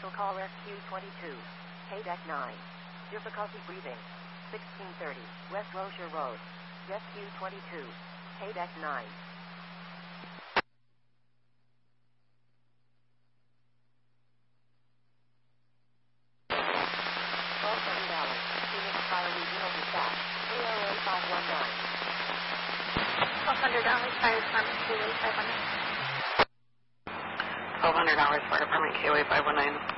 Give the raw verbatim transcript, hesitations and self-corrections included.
Commercial call S Q twenty-two. K deck nine. Difficulty breathing. sixteen thirty. West Rozier Road. S Q twenty-two. K deck nine. twelve hundred dollars. Phoenix Fire Regional Dispatch. A O A five one nine. twelve hundred dollars, Fire Department K O A five one nine. twelve hundred dollars, Fire Department K O A five one nine.